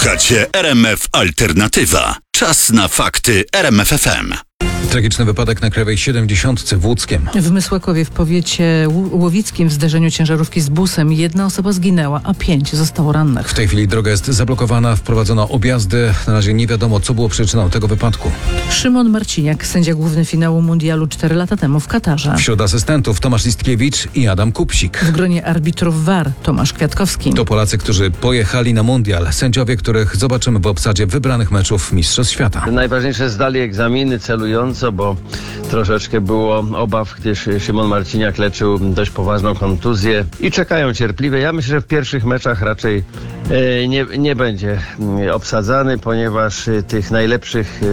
Słuchacie RMF Alternatywa. Czas na fakty RMF FM. Tragiczny wypadek na Krajowej 70 w Łódzkiem. W Mysłakowie w powiecie łowickim w zderzeniu ciężarówki z busem 1 osoba zginęła, a 5 zostało rannych. W tej chwili droga jest zablokowana, wprowadzono objazdy. Na razie nie wiadomo, co było przyczyną tego wypadku. Szymon Marciniak, sędzia główny finału mundialu 4 lata temu w Katarze. Wśród asystentów Tomasz Listkiewicz i Adam Kupsik. W gronie arbitrów VAR Tomasz Kwiatkowski. To Polacy, którzy pojechali na mundial. Sędziowie, których zobaczymy w obsadzie wybranych meczów Mistrzostw Świata. Najważniejsze zdali egzaminy celująco, bo troszeczkę było obaw, gdyż Szymon Marciniak leczył dość poważną kontuzję i czekają cierpliwie. Ja myślę, że w pierwszych meczach raczej nie będzie obsadzany, ponieważ tych najlepszych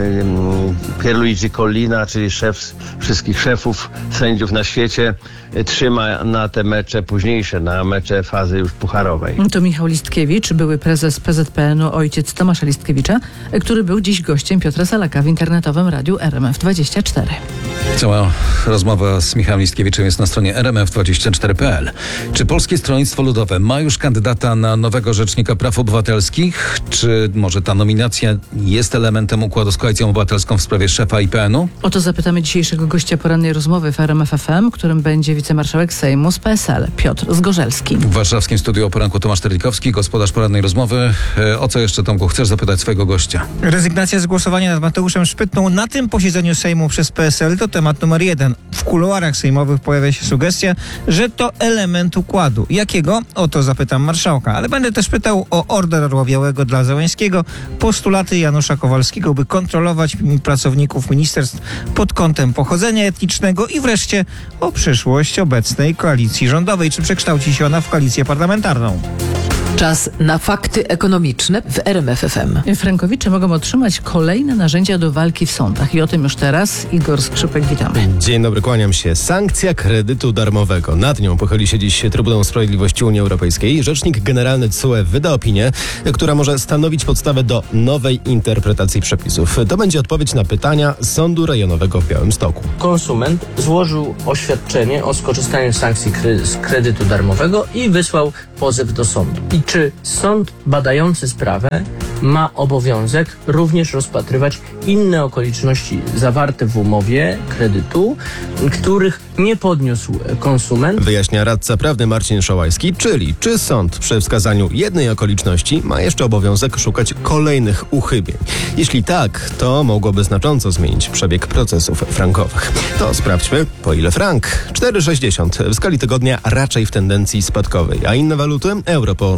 Pierluigi Collina, czyli szef wszystkich szefów sędziów na świecie, trzyma na te mecze późniejsze, na mecze fazy już pucharowej. To Michał Listkiewicz, były prezes PZPN-u, ojciec Tomasza Listkiewicza, który był dziś gościem Piotra Salaka w internetowym radiu RMF24. Cała rozmowa z Michałem Listkiewiczem jest na stronie rmf24.pl. Czy Polskie Stronnictwo Ludowe ma już kandydata na nowego rzecznika praw obywatelskich? Czy może ta nominacja jest elementem układu z Koalicją Obywatelską w sprawie szefa IPN-u? O to zapytamy dzisiejszego gościa porannej rozmowy w RMF FM, którym będzie wicemarszałek Sejmu z PSL, Piotr Zgorzelski. W warszawskim studiu o poranku Tomasz Terlikowski, gospodarz porannej rozmowy. O co jeszcze, Tomku, chcesz zapytać swojego gościa? Rezygnacja z głosowania nad Mateuszem Szpytną na tym posiedzeniu Sejmu przez PSL to temat numer 1. W kuluarach sejmowych pojawia się sugestia, że to element układu. Jakiego? O to zapytam marszałka. Ale będę też pytał o order Orła dla Załęskiego, postulaty Janusza Kowalskiego, by kontrolować pracowników ministerstw pod kątem pochodzenia etnicznego i wreszcie o przyszłość obecnej koalicji rządowej. Czy przekształci się ona w koalicję parlamentarną? Czas na fakty ekonomiczne w RMF FM. Frankowicze mogą otrzymać kolejne narzędzia do walki w sądach. I o tym już teraz Igor Skrzypek, witamy. Dzień dobry, kłaniam się. Sankcja kredytu darmowego. Nad nią pochyli się dziś Trybunał Sprawiedliwości Unii Europejskiej. Rzecznik Generalny TSUE wyda opinię, która może stanowić podstawę do nowej interpretacji przepisów. To będzie odpowiedź na pytania Sądu Rejonowego w Białymstoku. Konsument złożył oświadczenie o skorzystaniu z sankcji z kredytu darmowego i wysłał pozew do sądu. I czy sąd badający sprawę ma obowiązek również rozpatrywać inne okoliczności zawarte w umowie kredytu, których nie podniósł konsument? Wyjaśnia radca prawny Marcin Szołajski, czyli czy sąd przy wskazaniu jednej okoliczności ma jeszcze obowiązek szukać kolejnych uchybień. Jeśli tak, to mogłoby znacząco zmienić przebieg procesów frankowych. To sprawdźmy, po ile frank? 4,60 w skali tygodnia raczej w tendencji spadkowej, a inne waluty? Euro po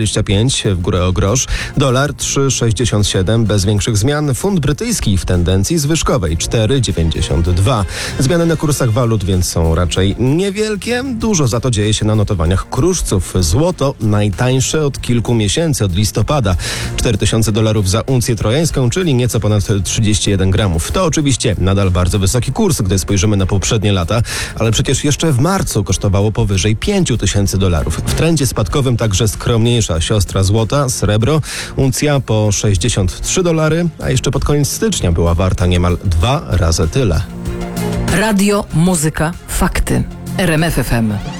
4,25 w górę o grosz, dolar 3,67 bez większych zmian, funt brytyjski w tendencji zwyżkowej 4,92. Zmiany na kursach walut więc są raczej niewielkie. Dużo za to dzieje się na notowaniach kruszców. Złoto najtańsze od kilku miesięcy, od listopada. $4000 za uncję trojańską, czyli nieco ponad 31 gramów. To oczywiście nadal bardzo wysoki kurs, gdy spojrzymy na poprzednie lata, ale przecież jeszcze w marcu kosztowało powyżej $5000. W trendzie spadkowym także skromniejsza siostra złota, srebro, uncja po $63, a jeszcze pod koniec stycznia była warta niemal 2 razy tyle. Radio, muzyka, fakty. RMF FM.